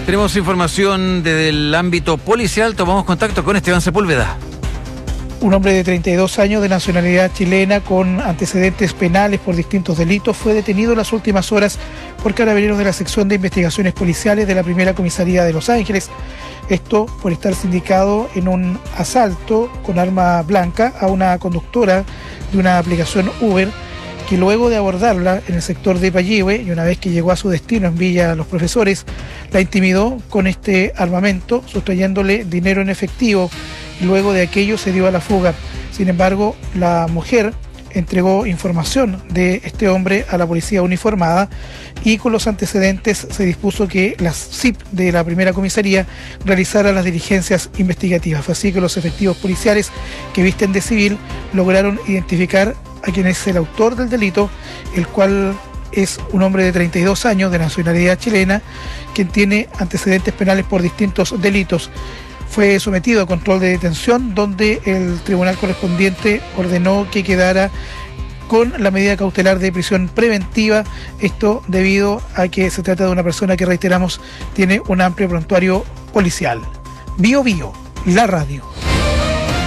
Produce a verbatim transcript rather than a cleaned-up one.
Tenemos información desde el ámbito policial. Tomamos contacto con Esteban Sepúlveda. Un hombre de treinta y dos años de nacionalidad chilena con antecedentes penales por distintos delitos fue detenido en las últimas horas por carabineros de la sección de investigaciones policiales de la primera comisaría de Los Ángeles. Esto por estar sindicado en un asalto con arma blanca a una conductora de una aplicación Uber, que luego de abordarla en el sector de Payihue y una vez que llegó a su destino en Villa Los Profesores, la intimidó con este armamento, sustrayéndole dinero en efectivo. Luego de aquello se dio a la fuga. Sin embargo, la mujer entregó información de este hombre a la policía uniformada y con los antecedentes se dispuso que la C I P de la primera comisaría realizara las diligencias investigativas. Fue así que los efectivos policiales que visten de civil lograron identificar a quien es el autor del delito, el cual es un hombre de treinta y dos años de nacionalidad chilena, quien tiene antecedentes penales por distintos delitos. Fue sometido a control de detención, donde el tribunal correspondiente ordenó que quedara con la medida cautelar de prisión preventiva, esto debido a que se trata de una persona que, reiteramos, tiene un amplio prontuario policial. Bio Bio, la radio.